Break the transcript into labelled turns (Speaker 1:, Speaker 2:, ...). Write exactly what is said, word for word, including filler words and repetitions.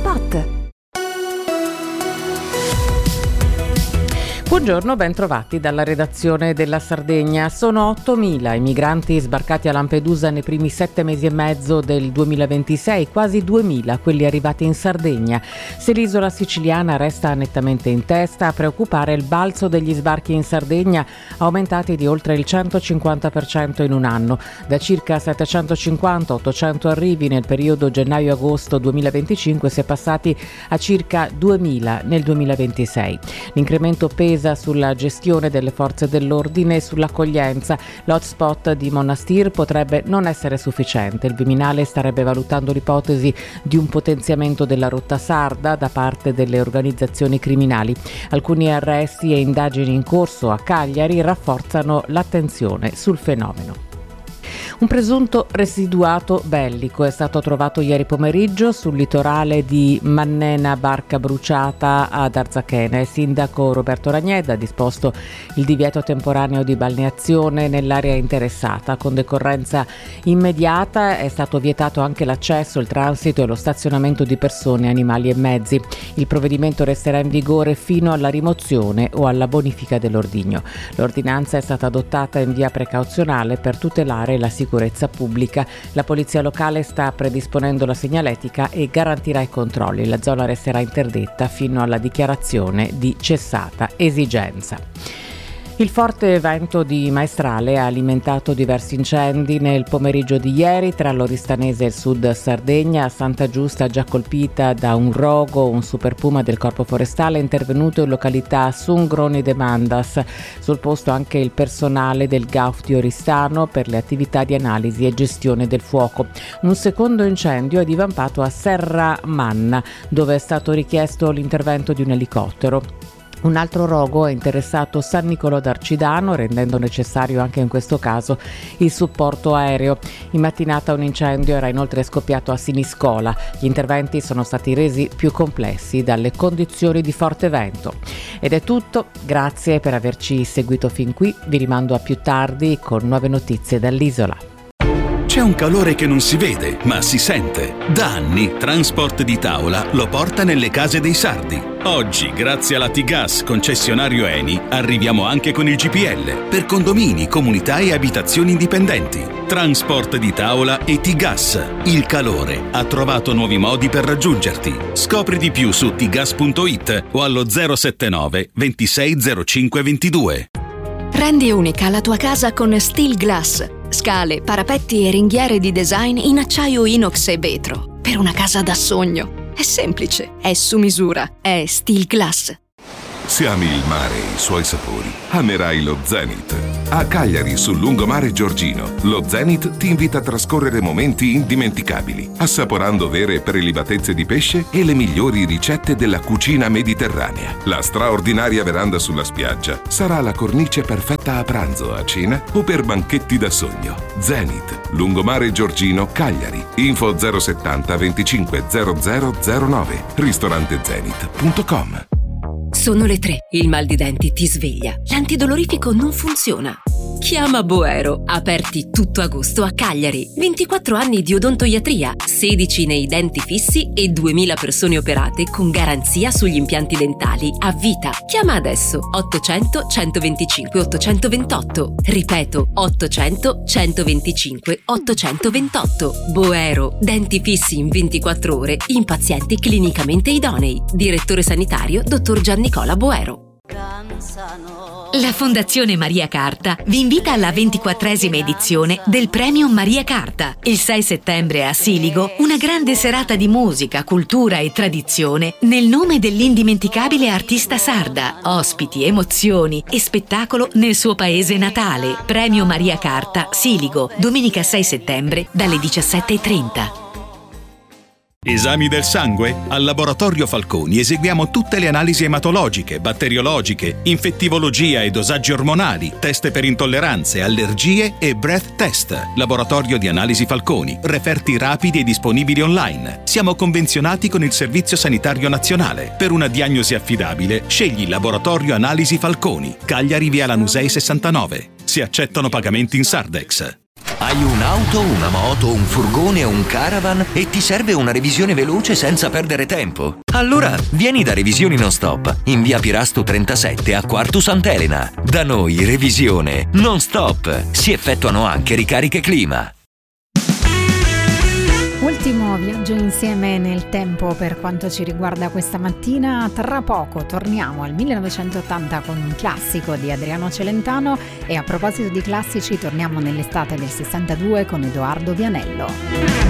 Speaker 1: Spot.
Speaker 2: Buongiorno, ben trovati dalla redazione della Sardegna. Sono ottomila i migranti sbarcati a Lampedusa nei primi sette mesi e mezzo del duemilaventisei, quasi duemila quelli arrivati in Sardegna. Se l'isola siciliana resta nettamente in testa, a preoccupare il balzo degli sbarchi in Sardegna, aumentati di oltre il centocinquanta per cento in un anno, da circa settecentocinquanta ottocento arrivi nel periodo gennaio-agosto duemilaventicinque si è passati a circa duemila nel duemilaventisei. L'incremento pesa sulla gestione delle forze dell'ordine e sull'accoglienza. L'hotspot di Monastir potrebbe non essere sufficiente. Il Viminale starebbe valutando l'ipotesi di un potenziamento della rotta sarda da parte delle organizzazioni criminali. Alcuni arresti e indagini in corso a Cagliari rafforzano l'attenzione sul fenomeno. Un presunto residuato bellico è stato trovato ieri pomeriggio sul litorale di Mannena, barca bruciata ad Arzachena. Il sindaco Roberto Ragneda ha disposto il divieto temporaneo di balneazione nell'area interessata. Con decorrenza immediata è stato vietato anche l'accesso, il transito e lo stazionamento di persone, animali e mezzi. Il provvedimento resterà in vigore fino alla rimozione o alla bonifica dell'ordigno. L'ordinanza è stata adottata in via precauzionale per tutelare la sicurezza pubblica. La polizia locale sta predisponendo la segnaletica e garantirà i controlli. La zona resterà interdetta fino alla dichiarazione di cessata esigenza. Il forte vento di Maestrale ha alimentato diversi incendi nel pomeriggio di ieri tra l'Oristanese e il sud Sardegna. Santa Giusta, già colpita da un rogo, un super puma del Corpo Forestale, è intervenuto in località Sungroni de Mandas. Sul posto anche il personale del G A U F di Oristano per le attività di analisi e gestione del fuoco. Un secondo incendio è divampato a Serra Manna, dove è stato richiesto l'intervento di un elicottero. Un altro rogo ha interessato San Nicolò d'Arcidano, rendendo necessario anche in questo caso il supporto aereo. In mattinata un incendio era inoltre scoppiato a Siniscola. Gli interventi sono stati resi più complessi dalle condizioni di forte vento. Ed è tutto, grazie per averci seguito fin qui. Vi rimando a più tardi con nuove notizie dall'isola.
Speaker 3: C'è un calore che non si vede, ma si sente. Da anni Transport di Tavola lo porta nelle case dei sardi. Oggi, grazie alla T-Gas concessionario Eni, arriviamo anche con il G P L per condomini, comunità e abitazioni indipendenti. Transport di Tavola e T-Gas. Il calore ha trovato nuovi modi per raggiungerti. Scopri di più su t gas punto it o allo zero sette nove ventisei zero cinque ventidue.
Speaker 1: Rendi unica la tua casa con Steel Glass. Scale, parapetti e ringhiere di design in acciaio inox e vetro. Per una casa da sogno. È semplice, è su misura, è Steel Glass.
Speaker 4: Se ami il mare e i suoi sapori, amerai lo Zenith. A Cagliari, sul lungomare Giorgino, lo Zenith ti invita a trascorrere momenti indimenticabili, assaporando vere prelibatezze di pesce e le migliori ricette della cucina mediterranea. La straordinaria veranda sulla spiaggia sarà la cornice perfetta a pranzo, a cena o per banchetti da sogno. Zenith, lungomare Giorgino, Cagliari. Info zero settanta venticinque zero zero zero nove, ristorante zenith punto com.
Speaker 5: Sono le tre. Il mal di denti ti sveglia. L'antidolorifico non funziona. Chiama Boero. Aperti tutto agosto a Cagliari. ventiquattro anni di odontoiatria, sedici nei denti fissi e duemila persone operate con garanzia sugli impianti dentali a vita. Chiama adesso ottocento centoventicinque ottocentoventotto. Ripeto, ottocento centoventicinque ottocentoventotto. Boero. Denti fissi in ventiquattro ore in pazienti clinicamente idonei. Direttore sanitario dottor Giannicola Boero.
Speaker 6: La Fondazione Maria Carta vi invita alla ventiquattresima edizione del Premio Maria Carta. Il sei settembre a Siligo, una grande serata di musica, cultura e tradizione nel nome dell'indimenticabile artista sarda. Ospiti, emozioni e spettacolo nel suo paese natale. Premio Maria Carta, Siligo, domenica sei settembre dalle diciassette e trenta.
Speaker 3: Esami del sangue? Al Laboratorio Falconi eseguiamo tutte le analisi ematologiche, batteriologiche, infettivologia e dosaggi ormonali, test per intolleranze, allergie e breath test. Laboratorio di Analisi Falconi, referti rapidi e disponibili online. Siamo convenzionati con il Servizio Sanitario Nazionale. Per una diagnosi affidabile, scegli Laboratorio Analisi Falconi, Cagliari via Lanusei sessantanove. Si accettano pagamenti in Sardex.
Speaker 7: Hai un'auto, una moto, un furgone o un caravan e ti serve una revisione veloce senza perdere tempo? Allora vieni da Revisioni Non Stop in via Pirasto trentasette a Quartu Sant'Elena. Da noi revisione non stop. Si effettuano anche ricariche clima.
Speaker 8: Ultimo viaggio insieme nel tempo per quanto ci riguarda questa mattina. Tra poco torniamo al millenovecentottanta con un classico di Adriano Celentano e a proposito di classici torniamo nell'estate del sessantadue con Edoardo Vianello.